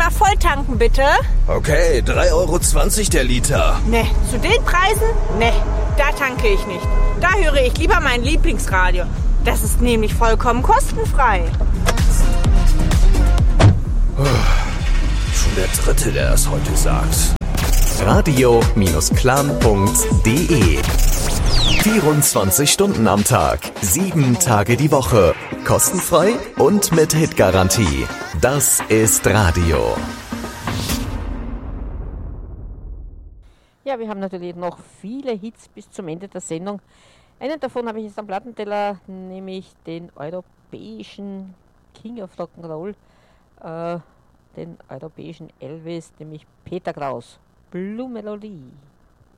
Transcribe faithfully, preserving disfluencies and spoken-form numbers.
Einmal voll tanken, bitte. Okay, drei Euro zwanzig der Liter. Ne, zu den Preisen? Ne, da tanke ich nicht. Da höre ich lieber mein Lieblingsradio. Das ist nämlich vollkommen kostenfrei. Schon der Dritte, der das heute sagt. radio Clan punkt de vierundzwanzig Stunden am Tag, sieben Tage die Woche. Kostenfrei und mit Hitgarantie. Das ist Radio. Ja, wir haben natürlich noch viele Hits bis zum Ende der Sendung. Einen davon habe ich jetzt am Plattenteller, nämlich den europäischen King of Rock'n'Roll, äh, den europäischen Elvis, nämlich Peter Kraus. Blue Melodie.